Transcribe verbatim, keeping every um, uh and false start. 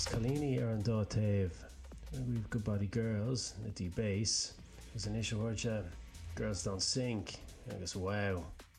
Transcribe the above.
Colini ar an dá taobh. We've Good Body Girls na dtí bass. Gus an isise bhirte Girls Don't Sink agus wow.